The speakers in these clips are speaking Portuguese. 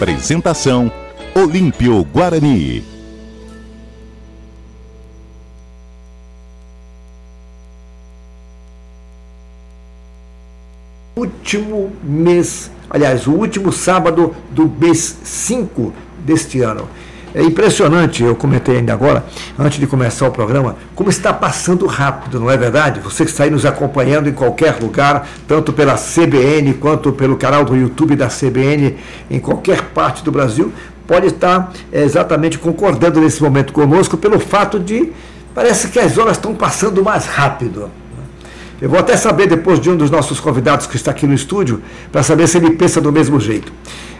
Apresentação: Olímpio Guarani. Último mês, aliás, o último sábado do mês 5 deste ano. É impressionante, eu comentei ainda agora, antes de começar o programa, como está passando rápido, não é verdade? Você que está aí nos acompanhando em qualquer lugar, tanto pela CBN quanto pelo canal do YouTube da CBN, em qualquer parte do Brasil, pode estar exatamente concordando nesse momento conosco pelo fato de, parece que as horas estão passando mais rápido. Eu vou até saber depois de um dos nossos convidados que está aqui no estúdio, para saber se ele pensa do mesmo jeito.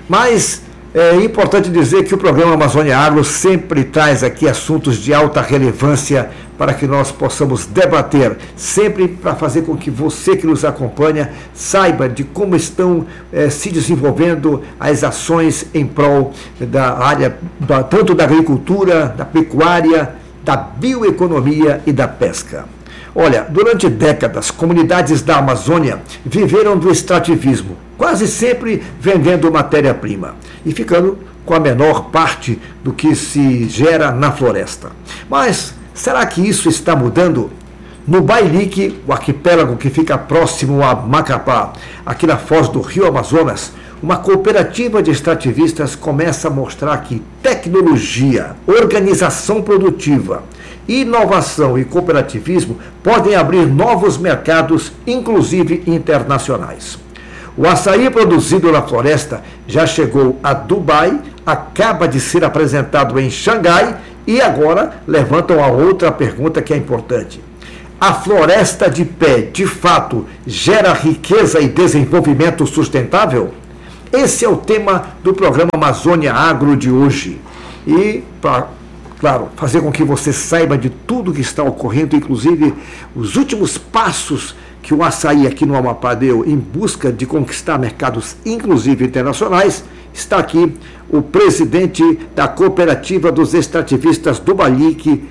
Mas é importante dizer que o programa Amazônia Agro sempre traz aqui assuntos de alta relevância para que nós possamos debater, sempre para fazer com que você que nos acompanha saiba de como estão se desenvolvendo as ações em prol da área, tanto da agricultura, da pecuária, da bioeconomia e da pesca. Olha, durante décadas, comunidades da Amazônia viveram do extrativismo, quase sempre vendendo matéria-prima e ficando com a menor parte do que se gera na floresta. Mas será que isso está mudando? No Bailique, o arquipélago que fica próximo a Macapá, aqui na foz do Rio Amazonas, uma cooperativa de extrativistas começa a mostrar que tecnologia, organização produtiva, inovação e cooperativismo podem abrir novos mercados, inclusive internacionais. O açaí produzido na floresta já chegou a Dubai, acaba de ser apresentado em Xangai e agora levantam a outra pergunta que é importante. A floresta de pé, de fato, gera riqueza e desenvolvimento sustentável? Esse é o tema do programa Amazônia Agro de hoje. E, claro, fazer com que você saiba de tudo que está ocorrendo, inclusive os últimos passos que o açaí aqui no Amapá deu em busca de conquistar mercados, inclusive internacionais, está aqui o presidente da Cooperativa dos Extrativistas do Bailique,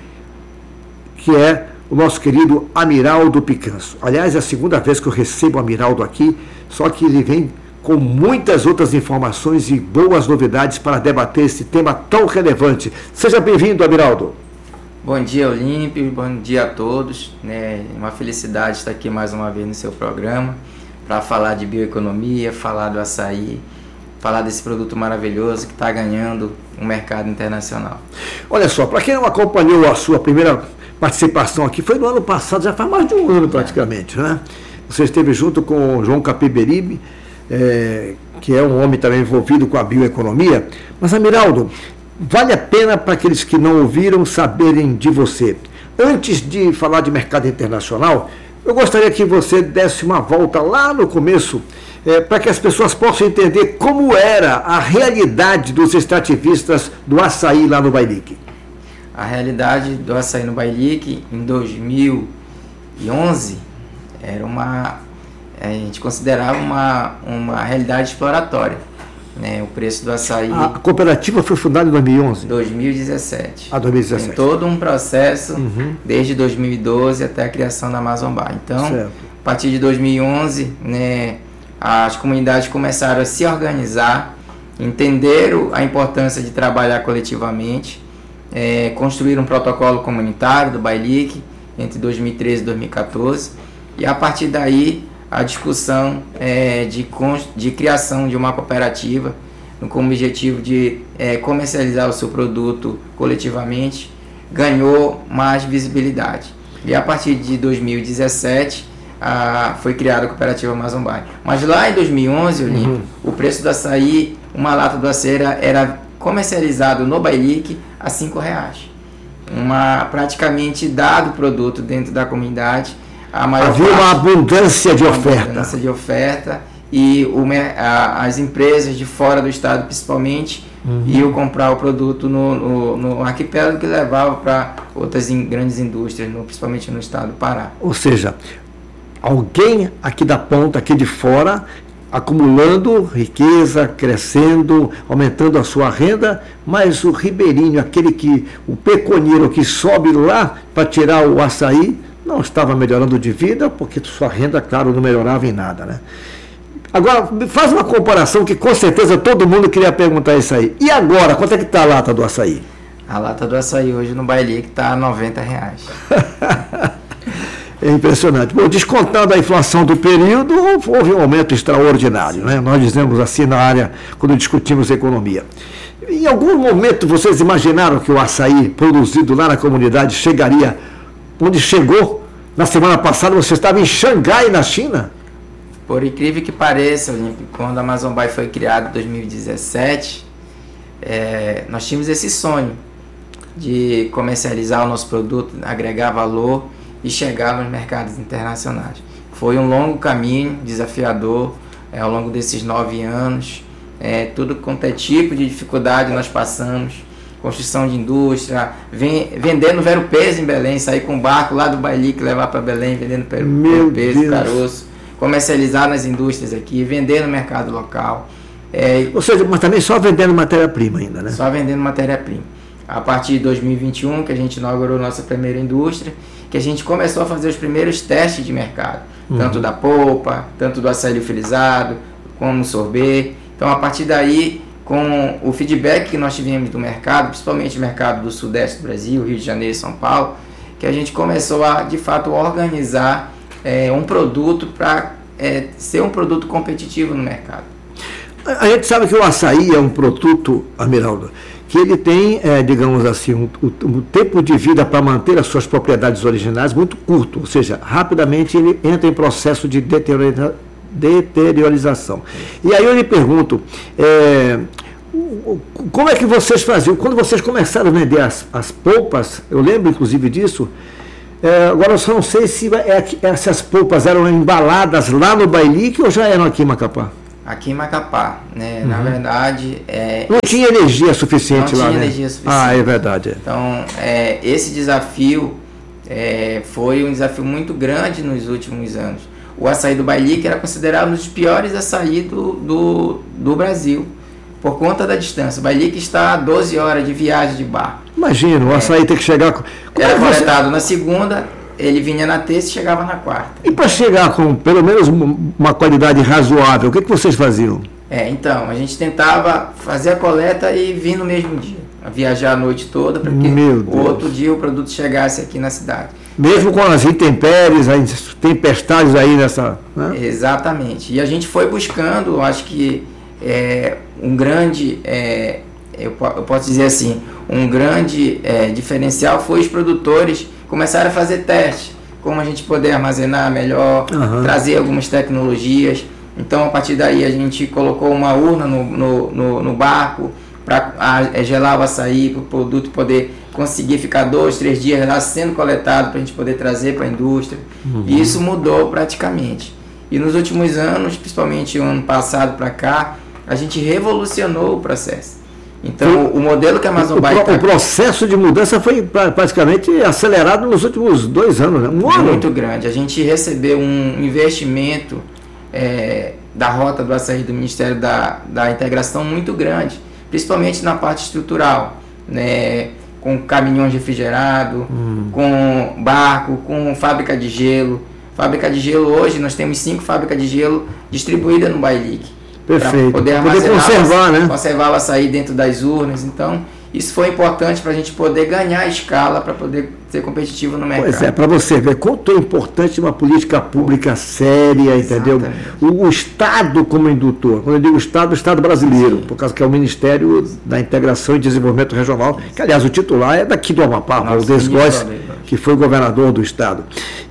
que é o nosso querido Amiraldo Picanso. Aliás, é a segunda vez que eu recebo o Amiraldo aqui, só que ele vem com muitas outras informações e boas novidades para debater esse tema tão relevante. Seja bem-vindo, Amiraldo. Bom dia, Olímpio, bom dia a todos. Uma felicidade estar aqui mais uma vez no seu programa para falar de bioeconomia, falar do açaí, falar desse produto maravilhoso que está ganhando um mercado internacional. Olha só, para quem não acompanhou a sua primeira participação aqui, foi no ano passado, já faz mais de um ano praticamente, né? Você esteve junto com o João Capiberibe, que é um homem também envolvido com a bioeconomia. Mas, Amiraldo, vale a pena para aqueles que não ouviram saberem de você. Antes de falar de mercado internacional, eu gostaria que você desse uma volta lá no começo, para que as pessoas possam entender como era a realidade dos extrativistas do açaí lá no Bailique. A realidade do açaí no Bailique, em 2011, era a gente considerava uma realidade exploratória, né? O preço do açaí... A cooperativa foi fundada em 2011? 2017. 2017. Tem todo um processo, desde 2012 até a criação da Amazon Bar. Então, certo. A partir de 2011, né, as comunidades começaram a se organizar, entenderam a importância de trabalhar coletivamente, construíram um protocolo comunitário do Bailique entre 2013 e 2014, e a partir daí a discussão de criação de uma cooperativa com o objetivo de comercializar o seu produto coletivamente ganhou mais visibilidade. E a partir de 2017 foi criada a cooperativa Amazon Bar. Mas lá em 2011, o preço do açaí, uma lata do açaí era comercializado no Bailique a R$5. Praticamente dado o produto dentro da comunidade. Havia uma abundância de oferta e as empresas de fora do estado principalmente iam comprar o produto no arquipélago, que levava para outras grandes indústrias, principalmente no estado do Pará. Ou seja, alguém aqui da ponta, aqui de fora, acumulando riqueza, crescendo, aumentando a sua renda, mas o ribeirinho, o pecunieiro que sobe lá para tirar o açaí, não estava melhorando de vida, porque sua renda, claro, não melhorava em nada, né? Agora, faz uma comparação que com certeza todo mundo queria perguntar isso aí. E agora, quanto é que está a lata do açaí? A lata do açaí hoje no Bailique está R$ 90. É impressionante. Bom, descontando a inflação do período, houve um aumento extraordinário, né? Nós dizemos assim na área, quando discutimos economia. Em algum momento vocês imaginaram que o açaí produzido lá na comunidade chegaria onde chegou? Na semana passada você estava em Xangai, na China? Por incrível que pareça, quando a Amazon Buy foi criada em 2017, nós tínhamos esse sonho de comercializar o nosso produto, agregar valor e chegar nos mercados internacionais. Foi um longo caminho, desafiador, ao longo desses 9 anos. Tudo quanto é tipo de dificuldade nós passamos. Construção de indústria, vender no Vero Peso em Belém, sair com um barco lá do Bailique, levar para Belém, vendendo Vero Peso, caroço, comercializar nas indústrias aqui, vender no mercado local. Ou seja, mas também só vendendo matéria-prima ainda, né? Só vendendo matéria-prima. A partir de 2021, que a gente inaugurou nossa primeira indústria, que a gente começou a fazer os primeiros testes de mercado, tanto da polpa, tanto do açaí liofilizado, como sorbet. Então, a partir daí, com o feedback que nós tivemos do mercado, principalmente o mercado do Sudeste do Brasil, Rio de Janeiro e São Paulo, que a gente começou a, de fato, organizar um produto para ser um produto competitivo no mercado. A gente sabe que o açaí é um produto, Amiraldo, que ele tem, digamos assim, um tempo de vida para manter as suas propriedades originais muito curto, ou seja, rapidamente ele entra em processo de deteriorização. E aí eu lhe pergunto, como é que vocês faziam? Quando vocês começaram a vender as polpas, eu lembro inclusive disso, agora eu só não sei se essas polpas eram embaladas lá no Bailique ou já eram aqui em Macapá? Aqui em Macapá, né? Na verdade... não tinha energia suficiente lá, né? Não tinha energia suficiente. Ah, é verdade. Então, esse desafio foi um desafio muito grande nos últimos anos. O açaí do Bailique era considerado um dos piores açaí do Brasil, por conta da distância. O Bailique está a 12 horas de viagem de barco. Imagina, o açaí tem que chegar... Era coletado na segunda, ele vinha na terça e chegava na quarta. E para chegar com pelo menos uma qualidade razoável, o que vocês faziam? Então, a gente tentava fazer a coleta e vir no mesmo dia. Viajar a noite toda para que o outro dia o produto chegasse aqui na cidade. Mesmo com as intempéries, as tempestades aí nessa... Né? Exatamente. E a gente foi buscando, acho que um grande, eu posso dizer assim, um grande diferencial foi os produtores começaram a fazer testes, como a gente poder armazenar melhor, trazer algumas tecnologias. Então, a partir daí, a gente colocou uma urna no barco para gelar o açaí, para o produto poder conseguir ficar 2, 3 dias lá sendo coletado, para a gente poder trazer para a indústria. E isso mudou praticamente. E nos últimos anos, principalmente o ano passado para cá, a gente revolucionou o processo. Então, o modelo que a Amazon Buy... O processo de mudança foi praticamente acelerado nos últimos 2 anos, né? Muito grande. A gente recebeu um investimento da Rota do Açaí do Ministério da Integração muito grande, principalmente na parte estrutural, né? Com caminhões refrigerados, com barco, com fábrica de gelo. Fábrica de gelo hoje, nós temos 5 fábricas de gelo distribuídas no Bailique. Perfeito. Poder conservar, né? Conservar o açaí dentro das urnas. Então, isso foi importante para a gente poder ganhar escala, para poder ser competitivo no mercado. Pois para você ver quanto é importante uma política pública séria, entendeu? O Estado como indutor, quando eu digo Estado, o Estado brasileiro, por causa que é o Ministério da Integração e Desenvolvimento Regional, que aliás o titular é daqui do Amapá, o Desgois, que foi governador do Estado.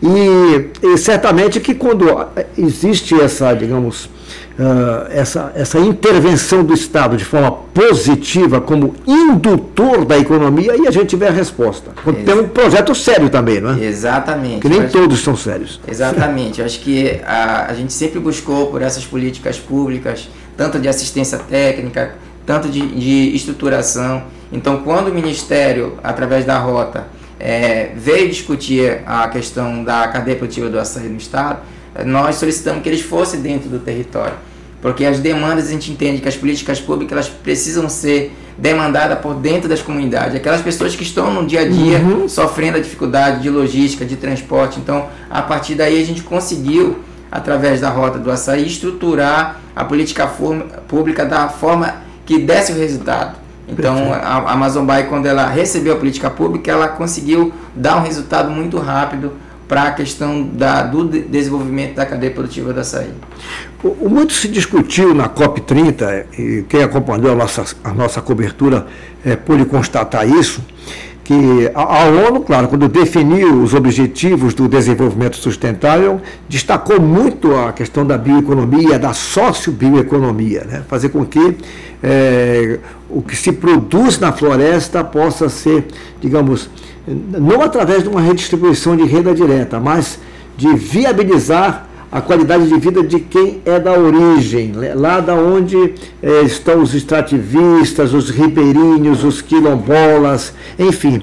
E certamente que quando existe essa, digamos, essa intervenção do Estado de forma positiva como indutor da economia, e a gente vê a resposta. Quando tem um projeto sério também, não é? Exatamente. Que nem todos são sérios. Exatamente. Eu acho que a gente sempre buscou por essas políticas públicas, tanto de assistência técnica, tanto de estruturação. Então, quando o Ministério, através da Rota, veio discutir a questão da cadeia produtiva do açaí no Estado, nós solicitamos que eles fossem dentro do território. Porque as demandas, a gente entende que as políticas públicas elas precisam ser demandadas por dentro das comunidades. Aquelas pessoas que estão no dia a dia sofrendo a dificuldade de logística, de transporte. Então, a partir daí a gente conseguiu através da Rota do Açaí, estruturar a política pública da forma que desse o resultado. Então, a Amazon Buy, quando ela recebeu a política pública, ela conseguiu dar um resultado muito rápido para a questão do desenvolvimento da cadeia produtiva do açaí. Muito se discutiu na COP30, e quem acompanhou a nossa cobertura pôde constatar isso, que a ONU, claro, quando definiu os objetivos do desenvolvimento sustentável, destacou muito a questão da bioeconomia, da sociobioeconomia, né? Fazer com que o que se produz na floresta possa ser, digamos, não através de uma redistribuição de renda direta, mas de viabilizar a qualidade de vida de quem é da origem, lá da onde estão os extrativistas, os ribeirinhos, os quilombolas, enfim.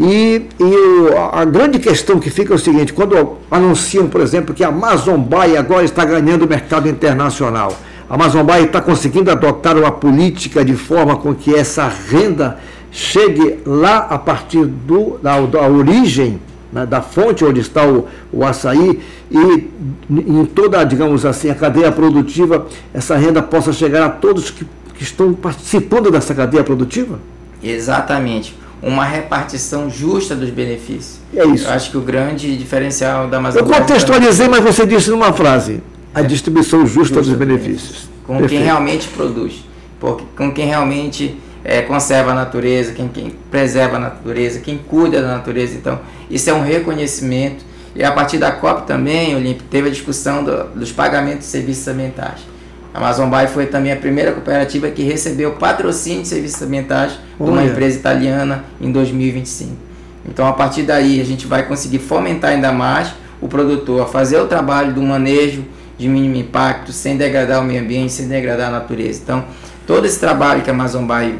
A grande questão que fica é o seguinte: quando anunciam, por exemplo, que a Amazon Buy agora está ganhando o mercado internacional, a Amazon Buy está conseguindo adotar uma política de forma com que essa renda chegue lá a partir da origem, né, da fonte onde está o açaí, e em toda, digamos assim, a cadeia produtiva, essa renda possa chegar a todos que estão participando dessa cadeia produtiva? Exatamente. Uma repartição justa dos benefícios. É isso. Eu acho que o grande diferencial da Amazon... Eu contextualizei, mas você disse numa frase: a distribuição justa dos benefícios. Com Perfeito. Quem realmente produz, com quem realmente conserva a natureza, quem preserva a natureza, quem cuida da natureza. Então, isso é um reconhecimento. E a partir da COP também, Olímpio, teve a discussão dos pagamentos de serviços ambientais. A Amazon Buy foi também a primeira cooperativa que recebeu patrocínio de serviços ambientais de uma empresa italiana em 2025. Então, a partir daí, a gente vai conseguir fomentar ainda mais o produtor a fazer o trabalho do manejo de mínimo impacto, sem degradar o meio ambiente, sem degradar a natureza. Então, todo esse trabalho que a Amazon Buy